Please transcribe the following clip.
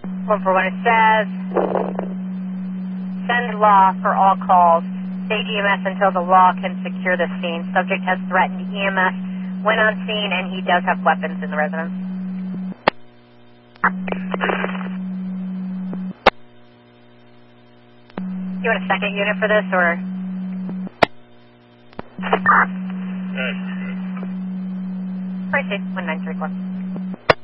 141, it says, send law for all calls. Stage EMS until the law can secure the scene. Subject has threatened EMS, went on scene, and he does have weapons in the residence. You want a second unit for this, or? Proceed, 1934.